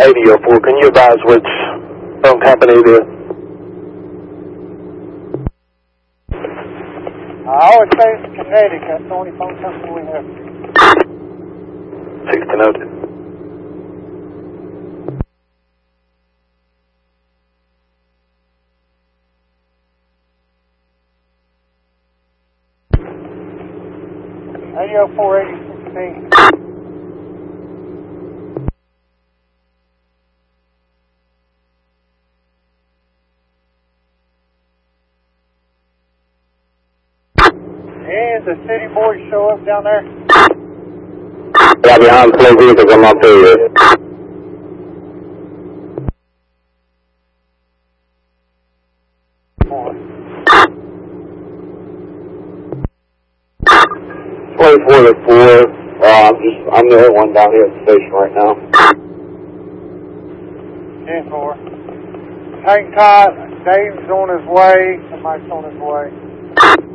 8004, can you advise which phone company it is? I always say it's Connecticut. That's the only phone company we have. 1602. Radio 48016. And the city boys show up down there? Yeah, behind play vehicles, I'm up here. I'm the only one down here at the station right now. 10-4. Hang tight. Dave's on his way. Somebody's on his way.